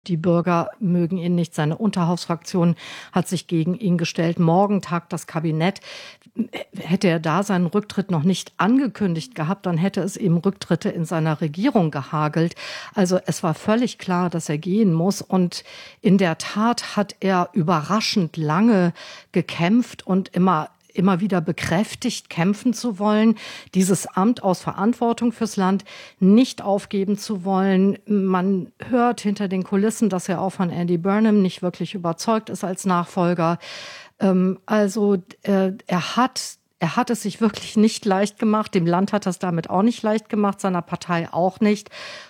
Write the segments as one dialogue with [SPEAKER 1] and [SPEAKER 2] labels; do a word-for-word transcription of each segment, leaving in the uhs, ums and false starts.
[SPEAKER 1] Die Bürger mögen ihn nicht. Seine Unterhausfraktion hat sich gegen ihn gestellt. Morgen tagt das Kabinett. Hätte er da seinen Rücktritt noch nicht angekündigt gehabt, dann hätte es eben Rücktritte in seiner Regierung gehagelt. Also es war völlig klar, dass er gehen muss. Und in der Tat hat er überraschend lange gekämpft und immer immer wieder bekräftigt, kämpfen zu wollen, dieses Amt aus Verantwortung fürs Land nicht aufgeben zu wollen. Man hört hinter den Kulissen, dass er auch von Andy Burnham nicht wirklich überzeugt ist als Nachfolger. Also äh, er hat Er hat es sich wirklich nicht leicht gemacht. Dem Land hat er es damit auch nicht leicht gemacht, seiner Partei auch nicht.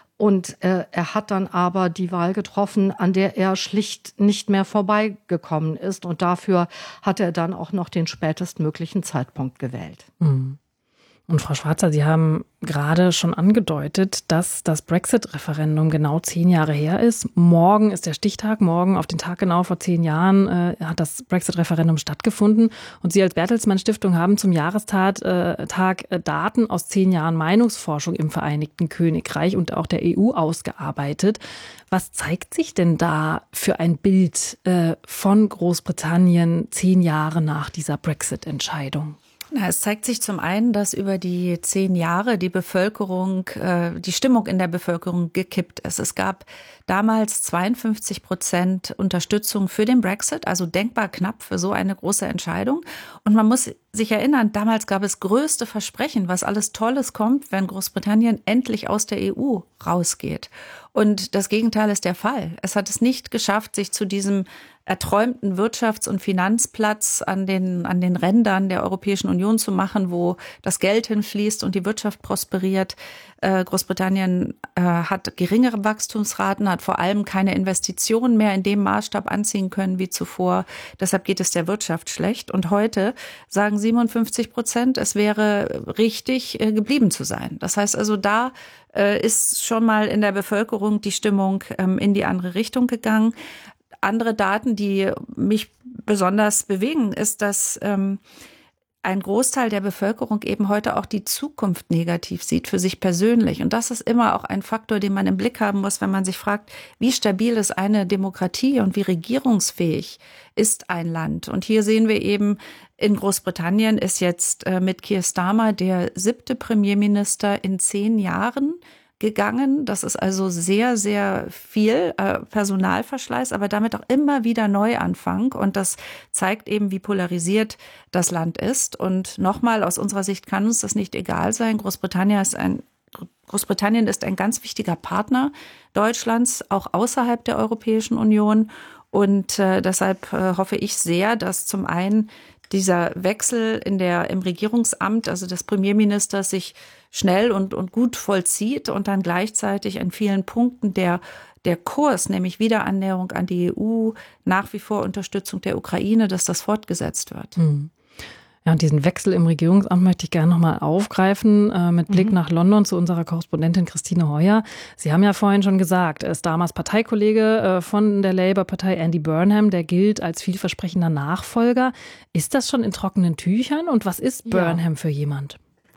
[SPEAKER 1] Und äh, er hat dann aber die Wahl getroffen, an der er schlicht nicht mehr vorbeigekommen ist. Und dafür hat er dann auch noch den spätestmöglichen Zeitpunkt gewählt.
[SPEAKER 2] Mhm. Und Frau Schwarzer, Sie haben gerade schon angedeutet, dass das Brexit-Referendum genau zehn Jahre her ist. Morgen ist der Stichtag. Morgen, auf den Tag genau vor zehn Jahren, äh, hat das Brexit-Referendum stattgefunden. Und Sie als Bertelsmann-Stiftung haben zum Jahrestag äh, Tag, äh, Daten aus zehn Jahren Meinungsforschung im Vereinigten Königreich und auch der E U ausgearbeitet. Was zeigt sich denn da für ein Bild äh, von Großbritannien zehn Jahre nach dieser Brexit-Entscheidung?
[SPEAKER 3] Na, es zeigt sich zum einen, dass über die zehn Jahre die Bevölkerung, äh, die Stimmung in der Bevölkerung gekippt ist. Es gab damals zweiundfünfzig Prozent Unterstützung für den Brexit, also denkbar knapp für so eine große Entscheidung. Und man muss sich erinnern, damals gab es größte Versprechen, was alles Tolles kommt, wenn Großbritannien endlich aus der E U rausgeht. Und das Gegenteil ist der Fall. Es hat es nicht geschafft, sich zu diesem erträumten Wirtschafts- und Finanzplatz an den, an den Rändern der Europäischen Union zu machen, wo das Geld hinfließt und die Wirtschaft prosperiert. Äh, Großbritannien äh, hat geringere Wachstumsraten, hat vor allem keine Investitionen mehr in dem Maßstab anziehen können wie zuvor. Deshalb geht es der Wirtschaft schlecht. Und heute sagen siebenundfünfzig Prozent, es wäre richtig, äh, geblieben zu sein. Das heißt also, da äh, ist schon mal in der Bevölkerung die Stimmung ähm, in die andere Richtung gegangen. Andere Daten, die mich besonders bewegen, ist, dass ähm, ein Großteil der Bevölkerung eben heute auch die Zukunft negativ sieht für sich persönlich. Und das ist immer auch ein Faktor, den man im Blick haben muss, wenn man sich fragt, wie stabil ist eine Demokratie und wie regierungsfähig ist ein Land. Und hier sehen wir eben, in Großbritannien ist jetzt äh, mit Keir Starmer der siebte Premierminister in zehn Jahren gegangen. Das ist also sehr, sehr viel äh, Personalverschleiß, aber damit auch immer wieder Neuanfang. Und das zeigt eben, wie polarisiert das Land ist. Und nochmal, aus unserer Sicht kann uns das nicht egal sein. Großbritannien ist ein Großbritannien ist ein ganz wichtiger Partner Deutschlands, auch außerhalb der Europäischen Union. Und äh, deshalb äh, hoffe ich sehr, dass zum einen dieser Wechsel in der, im Regierungsamt, also des Premierministers, sich schnell und, und gut vollzieht und dann gleichzeitig an vielen Punkten der, der Kurs, nämlich Wiederannäherung an die E U, nach wie vor Unterstützung der Ukraine, dass das fortgesetzt wird.
[SPEAKER 2] Hm. Ja, und diesen Wechsel im Regierungsamt möchte ich gerne nochmal aufgreifen, äh, mit Blick mhm. nach London zu unserer Korrespondentin Christine Heuer. Sie haben ja vorhin schon gesagt, er ist damals Parteikollege äh, von der Labour-Partei Andy Burnham, der gilt als vielversprechender Nachfolger. Ist das schon in trockenen Tüchern und was ist Burnham ja. für jemand?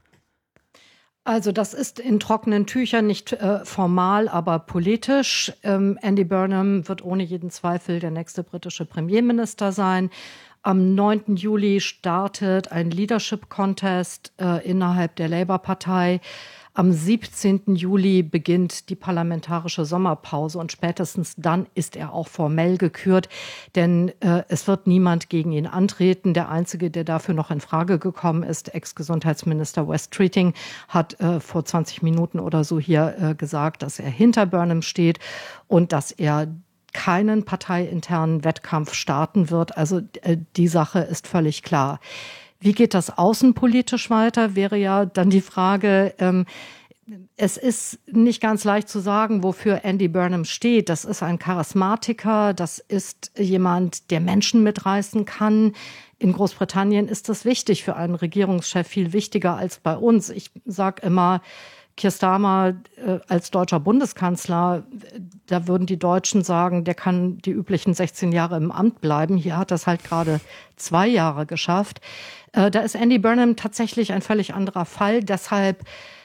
[SPEAKER 1] Also das ist in trockenen Tüchern, nicht äh, formal, aber politisch. Ähm, Andy Burnham wird ohne jeden Zweifel der nächste britische Premierminister sein. Am neunten Juli startet ein Leadership Contest äh, innerhalb der Labour-Partei. Am siebzehnten Juli beginnt die parlamentarische Sommerpause und spätestens dann ist er auch formell gekürt, denn äh, es wird niemand gegen ihn antreten. Der Einzige, der dafür noch in Frage gekommen ist, Ex-Gesundheitsminister Wes Streeting, hat äh, vor zwanzig Minuten oder so hier äh, gesagt, dass er hinter Burnham steht und dass er keinen parteiinternen Wettkampf starten wird. Also äh, die Sache ist völlig klar. Wie geht das außenpolitisch weiter, wäre ja dann die Frage. Ähm, es ist nicht ganz leicht zu sagen, wofür Andy Burnham steht. Das ist ein Charismatiker, das ist jemand, der Menschen mitreißen kann. In Großbritannien ist das wichtig für einen Regierungschef, viel wichtiger als bei uns. Ich sage immer, Keir Starmer äh, als deutscher Bundeskanzler, da würden die Deutschen sagen, der kann die üblichen sechzehn Jahre im Amt bleiben. Hier hat das halt gerade zwei Jahre geschafft. Äh, da ist Andy Burnham tatsächlich ein völlig anderer Fall. Deshalb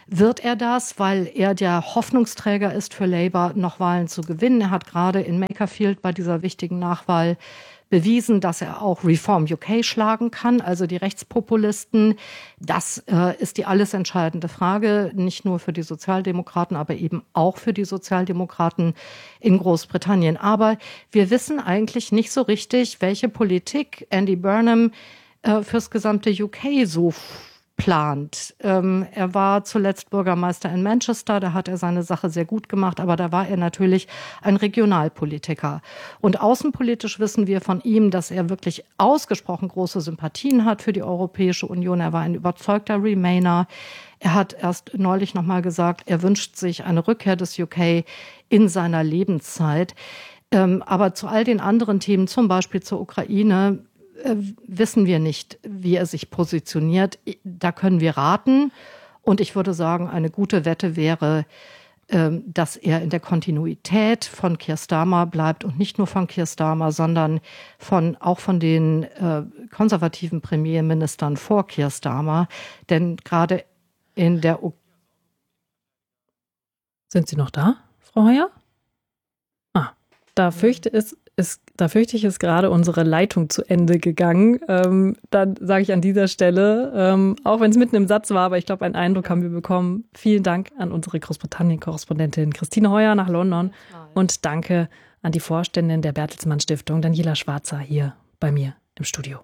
[SPEAKER 1] wird er das, weil er der Hoffnungsträger ist für Labour, noch Wahlen zu gewinnen. Er hat gerade in Makerfield bei dieser wichtigen Nachwahl bewiesen, dass er auch Reform U K schlagen kann, also die Rechtspopulisten. Das äh, ist die alles entscheidende Frage, nicht nur für die Sozialdemokraten, aber eben auch für die Sozialdemokraten in Großbritannien. Aber wir wissen eigentlich nicht so richtig, welche Politik Andy Burnham äh, fürs gesamte U K so plant. Ähm, er war zuletzt Bürgermeister in Manchester, da hat er seine Sache sehr gut gemacht, aber da war er natürlich ein Regionalpolitiker. Und außenpolitisch wissen wir von ihm, dass er wirklich ausgesprochen große Sympathien hat für die Europäische Union. Er war ein überzeugter Remainer. Er hat erst neulich noch mal gesagt, er wünscht sich eine Rückkehr des U K in seiner Lebenszeit. Ähm, aber zu all den anderen Themen, zum Beispiel zur Ukraine, wissen wir nicht, wie er sich positioniert. Da können wir raten. Und ich würde sagen, eine gute Wette wäre, dass er in der Kontinuität von Keir Starmer bleibt und nicht nur von Keir Starmer, sondern von, auch von den äh, konservativen Premierministern vor Keir Starmer. Denn gerade in der... U-
[SPEAKER 2] Sind Sie noch da, Frau Heuer? Ah, da fürchte es Ist, da fürchte ich, ist gerade unsere Leitung zu Ende gegangen. Ähm, dann sage ich an dieser Stelle, ähm, auch wenn es mitten im Satz war, aber ich glaube, einen Eindruck haben wir bekommen. Vielen Dank an unsere Großbritannien-Korrespondentin Christine Heuer nach London und danke an die Vorständin der Bertelsmann Stiftung, Daniela Schwarzer, hier bei mir im Studio.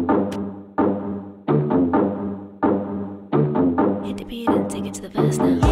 [SPEAKER 4] Hit the beat and take it to the verse now.